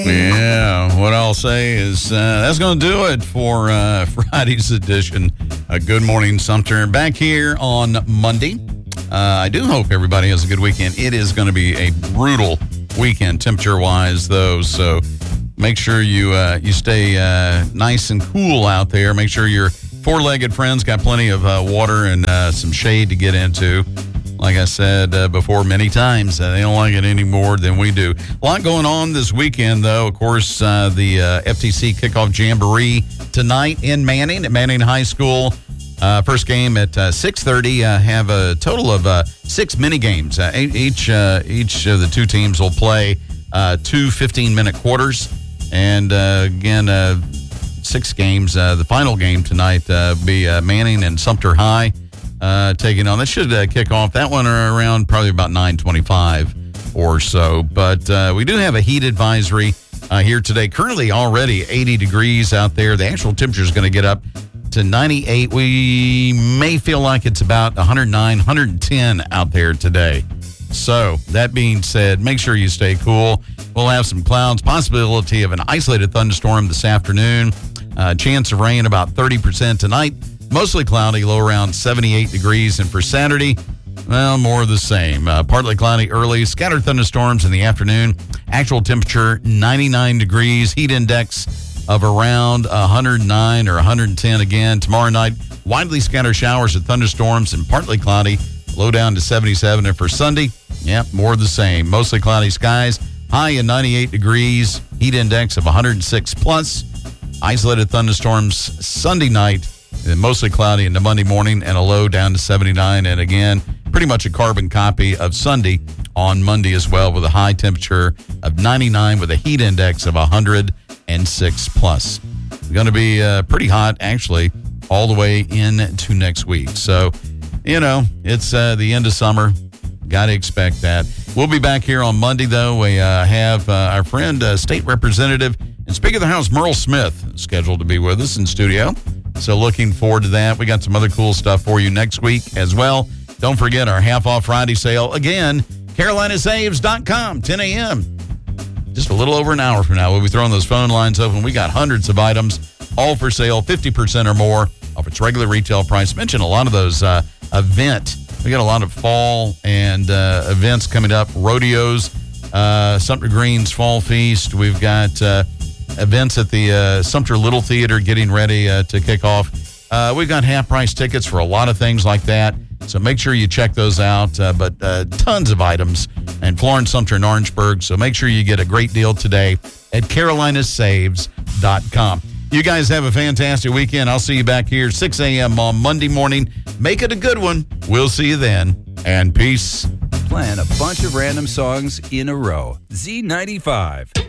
Yeah, what I'll say is that's going to do it for Friday's edition of Good Morning Sumter. Back here on Monday. I do hope everybody has a good weekend. It is going to be a brutal weekend temperature-wise, though, so make sure you stay nice and cool out there. Make sure your four-legged friends got plenty of water and some shade to get into. Like I said before many times, they don't like it any more than we do. A lot going on this weekend, though. Of course, the FTC kickoff jamboree tonight in Manning at Manning High School. First game at 6:30. Have a total of 6 mini games. Each of the two teams will play 2 15-minute quarters. And again, 6 games. The final game tonight be Manning and Sumter High. Taking on. That should kick off that one around probably about 9:25 or so. But we do have a heat advisory here today. Currently already 80 degrees out there. The actual temperature is going to get up to 98. We may feel like it's about 109, 110 out there today. So that being said, make sure you stay cool. We'll have some clouds, possibility of an isolated thunderstorm this afternoon. Chance of rain about 30% tonight. Mostly cloudy, low around 78 degrees. And for Saturday, well, more of the same. Partly cloudy early, scattered thunderstorms in the afternoon. Actual temperature, 99 degrees. Heat index of around 109 or 110 again. Tomorrow night, widely scattered showers and thunderstorms and partly cloudy, low down to 77. And for Sunday, more of the same. Mostly cloudy skies, high in 98 degrees. Heat index of 106 plus. Isolated thunderstorms Sunday night. And mostly cloudy into Monday morning and a low down to 79. And again, pretty much a carbon copy of Sunday on Monday as well, with a high temperature of 99 with a heat index of 106 plus. It's going to be pretty hot, actually, all the way into next week. So, it's the end of summer. Got to expect that. We'll be back here on Monday, though. We have our friend, State Representative and Speaker of the House, Merle Smith, scheduled to be with us in studio. So looking forward to that. We got some other cool stuff for you next week as well. Don't forget our half-off Friday sale. Again, CarolinaSaves.com, 10 a.m. Just a little over an hour from now, we'll be throwing those phone lines open. We got hundreds of items, all for sale, 50% or more off its regular retail price. Mention a lot of those We got a lot of fall and events coming up. Rodeos, Sumter Green's Fall Feast. We've got events at the Sumter Little Theater getting ready to kick off. We've got half-price tickets for a lot of things like that, so make sure you check those out. But tons of items in Florence, Sumter, and Orangeburg, so make sure you get a great deal today at CarolinaSaves.com. You guys have a fantastic weekend. I'll see you back here 6 a.m. on Monday morning. Make it a good one. We'll see you then, and peace. Playing a bunch of random songs in a row. Z95.